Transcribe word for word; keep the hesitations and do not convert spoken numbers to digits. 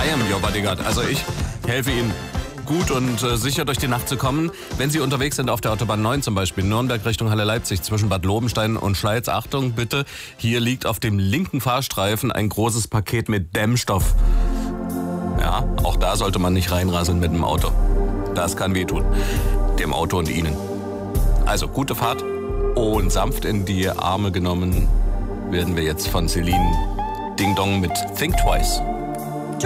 I am your bodyguard. Also ich helfe Ihnen gut und äh, sicher durch die Nacht zu kommen. Wenn Sie unterwegs sind auf der Autobahn neun zum Beispiel, Nürnberg Richtung Halle Leipzig, zwischen Bad Lobenstein und Schleiz. Achtung bitte, hier liegt auf dem linken Fahrstreifen ein großes Paket mit Dämmstoff. Ja, auch da sollte man nicht reinrasseln mit dem Auto. Das kann wehtun. Dem Auto und Ihnen. Also gute Fahrt und sanft in die Arme genommen werden wir jetzt von Celine Ding Dong mit Think Twice.